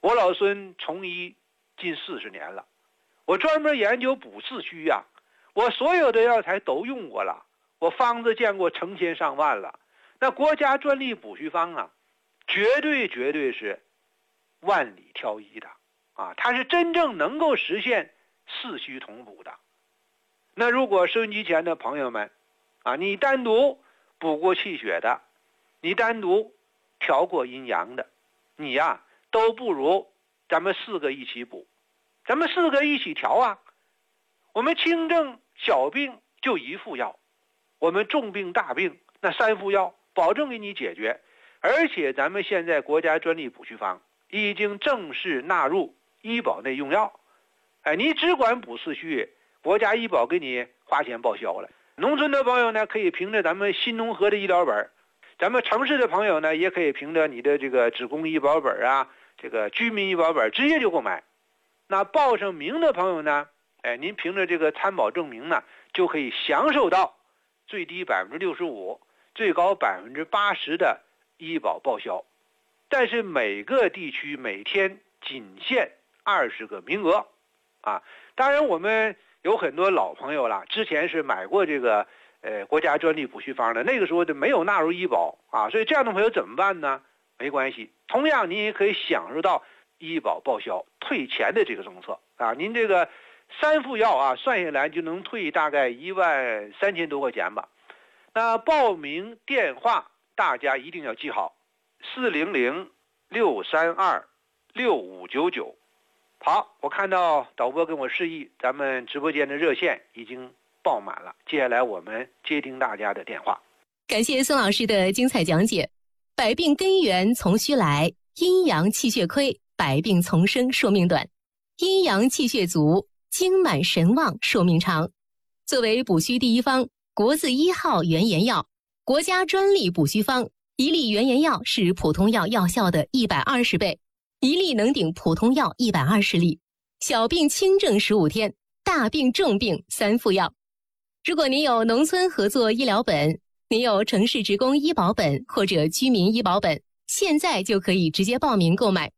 我老孙从医近40年了，我专门研究补四虚呀，我所有的药材都用过了，我方子见过成千上万了。那国家专利补虚方啊，绝对是万里挑一的啊，它是真正能够实现四虚同补的。那如果收音机前的朋友们啊，你单独补过气血的，你单独调过阴阳的，你呀都不如咱们4个一起补，咱们4个一起调啊。我们轻症小病就1副药，我们重病大病那3副药保证给你解决。而且咱们现在国家专利补虚方已经正式纳入医保内用药，你只管补四虚，国家医保给你花钱报销了。农村的朋友呢，可以凭着咱们新农合的医疗本，咱们城市的朋友呢，也可以凭着你的这个职工医保本啊，这个居民医保本直接就购买。那报上名的朋友呢，您凭着这个参保证明呢，就可以享受到最低65%，最高80%的医保报销。但是每个地区每天仅限20个名额啊。当然我们有很多老朋友了，之前是买过这个国家专利补虚方的，那个时候就没有纳入医保啊，所以这样的朋友怎么办呢？没关系，同样您也可以享受到医保报销退钱的这个政策啊。您这个3副药啊，算下来就能退大概13000多块钱吧。那报名电话大家一定要记好，400-632-6599。好，我看到导播跟我示意，咱们直播间的热线已经爆满了，接下来我们接听大家的电话。 感谢孙老师的精彩讲解。百病根源从虚来，阴阳气血亏，百病丛生，寿命短；阴阳气血足，精满神旺，寿命长。作为补虚第一方，国字1号原研药，国家专利补虚方，一粒原研药是普通药药效的120倍，一粒能顶普通药120粒。小病轻症15天，大病重病3副药。如果您有农村合作医疗本，您有城市职工医保本或者居民医保本，现在就可以直接报名购买。